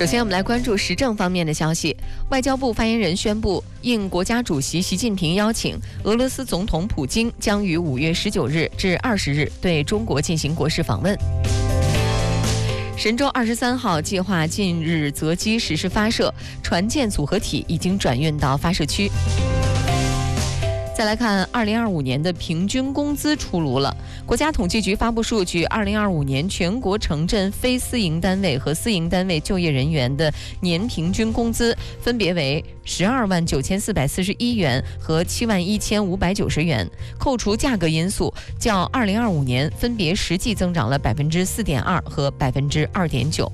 首先我们来关注时政方面的消息。外交部发言人宣布，应国家主席习近平邀请，俄罗斯总统普京将于5月19日至20日对中国进行国事访问。神舟23号计划近日择机实施发射，船舰组合体已经转运到发射区。再来看2025年的平均工资出炉了。国家统计局发布数据，2025年全国城镇非私营单位和私营单位就业人员的年平均工资分别为129441元和71590元，扣除价格因素，较2025年分别实际增长了4.2%和2.9%。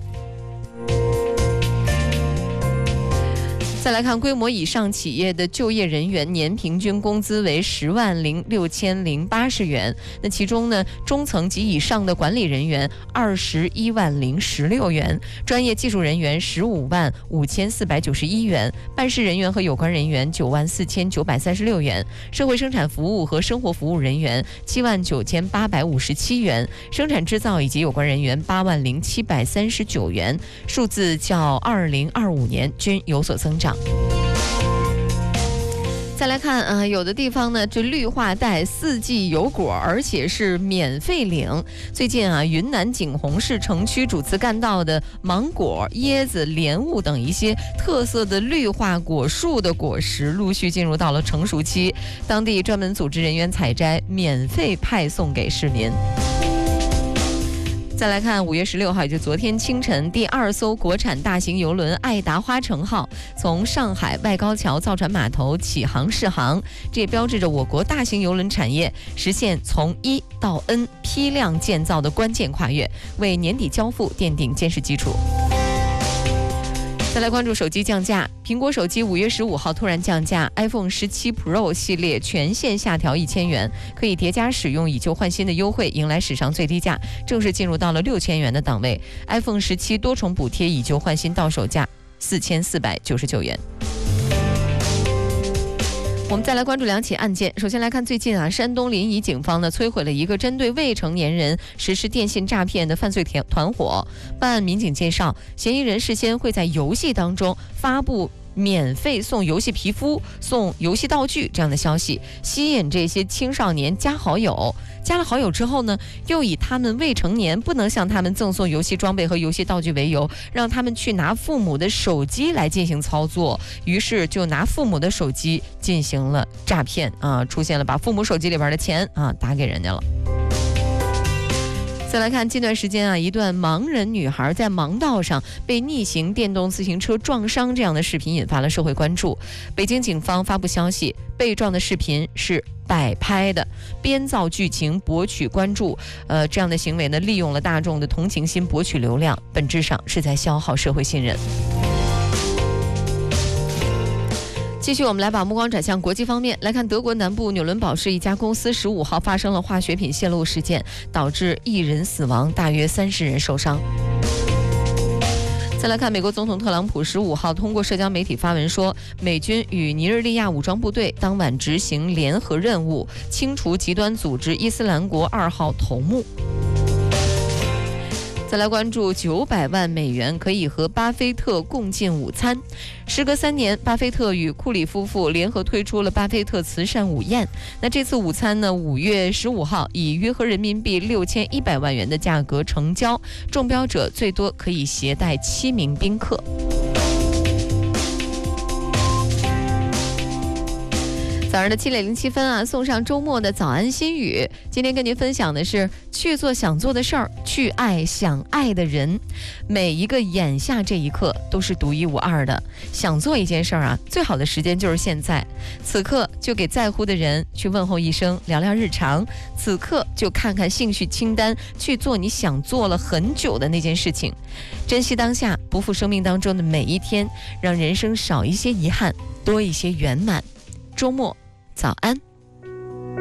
再来看规模以上企业的就业人员年平均工资为106080元，那其中呢，中层及以上的管理人员211016元，专业技术人员155491元，办事人员和有关人员94936元，社会生产服务和生活服务人员79857元，生产制造以及有关人员80739元，数字较2025年均有所增长。再来看有的地方呢，这绿化带4季有果，而且是免费领。最近云南景洪市城区主次干道的芒果、椰子、莲雾等一些特色的绿化果树的果实陆续进入到了成熟期，当地专门组织人员采摘，免费派送给市民。再来看5月16号，也就昨天清晨，第2艘国产大型邮轮爱达花城号从上海外高桥造船码头起航试航，这也标志着我国大型邮轮产业实现从1到 N 批量建造的关键跨越，为年底交付奠定坚实基础。再来关注手机降价，苹果手机5月15号突然降价 ，iPhone 17 Pro 系列全线下调1000元，可以叠加使用以旧换新的优惠，迎来史上最低价，正式进入到了6000元的档位。iPhone 17多重补贴以旧换新到手价4499元。我们再来关注2起案件。首先来看最近山东临沂警方呢摧毁了一个针对未成年人实施电信诈骗的犯罪团伙。办案民警介绍，嫌疑人事先会在游戏当中发布免费送游戏皮肤、送游戏道具这样的消息，吸引这些青少年加好友。加了好友之后呢，又以他们未成年不能向他们赠送游戏装备和游戏道具为由，让他们去拿父母的手机来进行操作，于是就拿父母的手机进行了诈骗出现了把父母手机里边的钱打给人家了。再来看近段时间一段盲人女孩在盲道上被逆行电动自行车撞伤这样的视频引发了社会关注。北京警方发布消息，被撞的视频是摆拍的，编造剧情博取关注，这样的行为呢，利用了大众的同情心博取流量，本质上是在消耗社会信任。继续，我们来把目光转向国际方面，来看德国南部纽伦堡市一家公司15号发生了化学品泄露事件，导致1人死亡，大约30人受伤。再来看美国总统特朗普15号通过社交媒体发文说，美军与尼日利亚武装部队当晚执行联合任务，清除极端组织伊斯兰国2号头目。再来关注900万美元可以和巴菲特共进午餐。时隔3年，巴菲特与库里夫妇联合推出了巴菲特慈善午宴。那这次午餐呢，5月15号以约合人民币6100万元的价格成交，中标者最多可以携带7名宾客。早上的7点07分送上周末的早安心语。今天跟您分享的是，去做想做的事儿，去爱想爱的人。每一个眼下这一刻都是独一无二的。想做一件事儿最好的时间就是现在。此刻就给在乎的人去问候一声，聊聊日常。此刻就看看兴趣清单，去做你想做了很久的那件事情。珍惜当下，不负生命当中的每一天，让人生少一些遗憾，多一些圆满。周末早安。